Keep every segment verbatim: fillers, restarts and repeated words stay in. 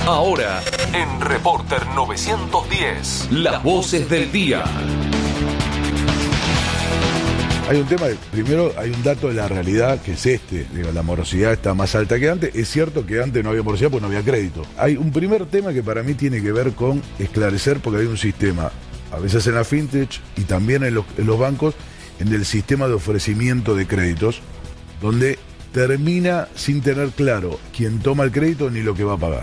Ahora, en Reporter novecientos diez, las voces del día. Hay un tema, de, primero hay un dato de la realidad que es este, digo, la morosidad está más alta que antes. Es cierto que antes no había morosidad porque no había crédito. Hay un primer tema que para mí tiene que ver con esclarecer, porque hay un sistema, a veces en la fintech y también en los, en los bancos, en el sistema de ofrecimiento de créditos, donde termina sin tener claro quién toma el crédito ni lo que va a pagar.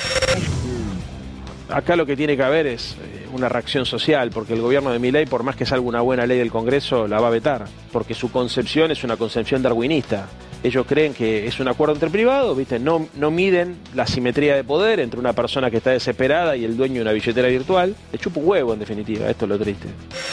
Acá lo que tiene que haber es una reacción social, porque el gobierno de Milei, por más que salga una buena ley del Congreso, la va a vetar, porque su concepción es una concepción darwinista. Ellos creen que es un acuerdo entre privados, ¿viste? No, no miden la simetría de poder entre una persona que está desesperada y el dueño de una billetera virtual. Le chupa un huevo, en definitiva, esto es lo triste.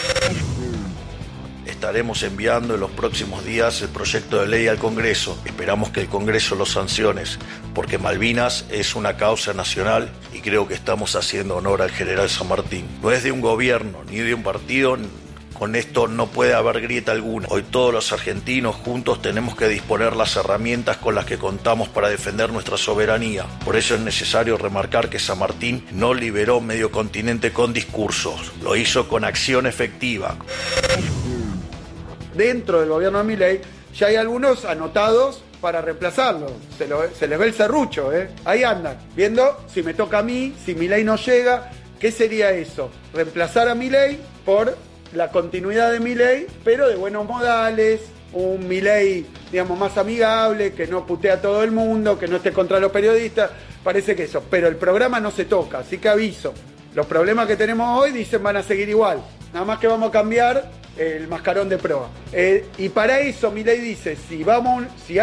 Estaremos enviando en los próximos días el proyecto de ley al Congreso. Esperamos que el Congreso lo sancione, porque Malvinas es una causa nacional y creo que estamos haciendo honor al general San Martín. No es de un gobierno ni de un partido, con esto no puede haber grieta alguna. Hoy todos los argentinos juntos tenemos que disponer las herramientas con las que contamos para defender nuestra soberanía. Por eso es necesario remarcar que San Martín no liberó medio continente con discursos, lo hizo con acción efectiva. Dentro del gobierno de Milei ya hay algunos anotados para reemplazarlo. Se, lo, se les ve el serrucho, ¿eh? Ahí andan, viendo si me toca a mí, si Milei no llega. ¿Qué sería eso? Reemplazar a Milei por la continuidad de Milei, pero de buenos modales, un Milei, digamos, más amigable, que no putea a todo el mundo, que no esté contra los periodistas. Parece que eso, pero el programa no se toca, así que aviso. Los problemas que tenemos hoy, dicen, van a seguir igual. Nada más que vamos a cambiar el mascarón de proa. Eh, y para eso Milei dice, si vamos, si